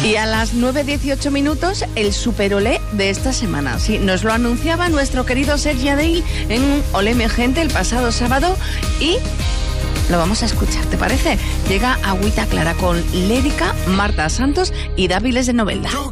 Y a las 9:18 minutos, el super olé de esta semana. Sí, nos lo anunciaba nuestro querido Sergi Adell en un Olé Mi Gente el pasado sábado y lo vamos a escuchar, ¿te parece? Llega Agüita Clara con Lérica, Marta Santos y Dáviles de Novelda. Yo